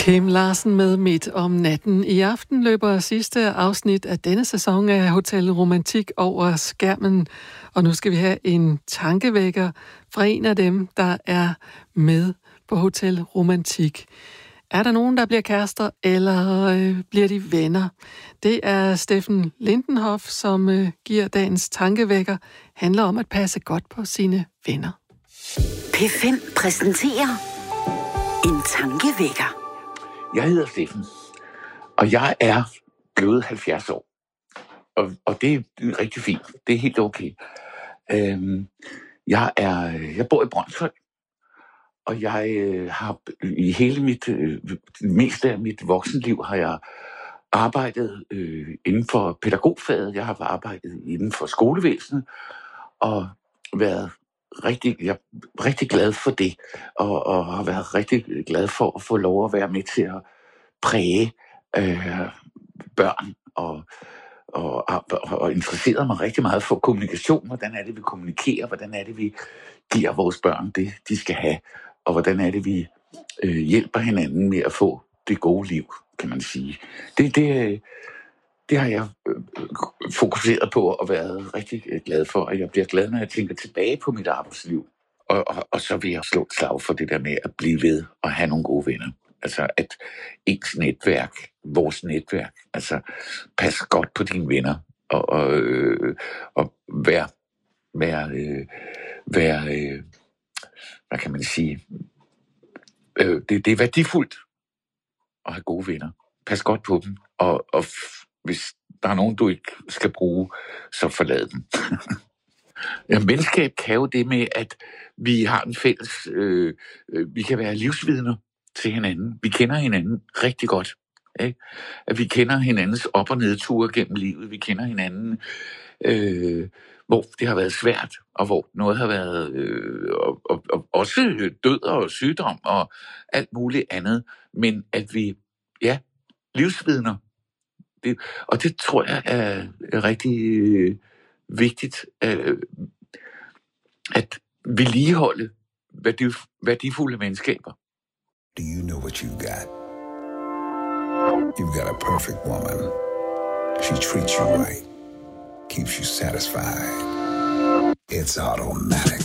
Kim Larsen med Midt om natten. I aften løber sidste afsnit af denne sæson af Hotel Romantik over skærmen. Og nu skal vi have en tankevækker fra en af dem, der er med på Hotel Romantik. Er der nogen, der bliver kærester, eller bliver de venner? Det er Steffen Lindenhoff, som giver dagens tankevækker. Handler om at passe godt på sine venner. P5 præsenterer en tankevækker. Jeg hedder Steffen, og jeg er blevet 70 år. Og det er rigtig fint. Det er helt okay. Jeg bor i Brønshøj, og jeg har i hele meste af mit voksenliv har jeg arbejdet inden for pædagogfaget. Jeg har arbejdet inden for skolevæsenet og været jeg er rigtig glad for det, og har været rigtig glad for at få lov at være med til at præge børn, og interesseret mig rigtig meget for kommunikation. Hvordan er det, vi kommunikerer? Hvordan er det, vi giver vores børn det, de skal have? Og hvordan er det, vi hjælper hinanden med at få det gode liv, kan man sige. Det har jeg fokuseret på og været rigtig glad for, og jeg bliver glad, når jeg tænker tilbage på mit arbejdsliv. Og så vil jeg slå et slag for det der med at blive ved og have nogle gode venner. Altså at ens netværk, vores netværk, altså pas godt på dine venner og vær hvad kan man sige, det er værdifuldt at have gode venner. Pas godt på dem, og hvis der er nogen, du ikke skal bruge, så forlad dem. Ja, venskab kan jo det med, at vi har en fælles, vi kan være livsvidner til hinanden. Vi kender hinanden rigtig godt. Ikke? At vi kender hinandens op- og nedture gennem livet. Vi kender hinanden, hvor det har været svært, og hvor noget har været og også død og sygdom og alt muligt andet. Men at vi, livsvidner. Og det tror jeg er rigtig vigtigt at vedligeholde værdifulde venskaber. Do you know what you got? You've got a perfect woman. She treats you right, keeps you satisfied. It's automatic.